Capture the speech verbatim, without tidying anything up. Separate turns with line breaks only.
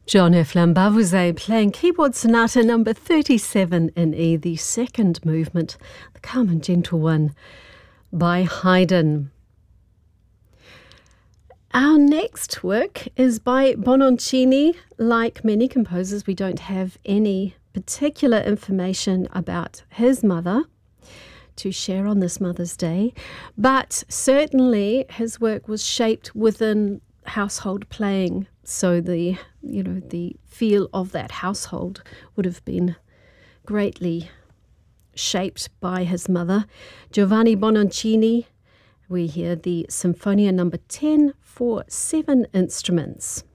John F. Lambavuzé playing Keyboard Sonata number thirty-seven in E, the second movement, the Calm and Gentle One by Haydn. Our next work is by Bononcini. Like many composers, we don't have any particular information about his mother to share on this Mother's Day, but certainly his work was shaped within household playing, so the you know the feel of that household would have been greatly shaped by his mother. Giovanni Bononcini, we hear the Sinfonia number ten for seven instruments.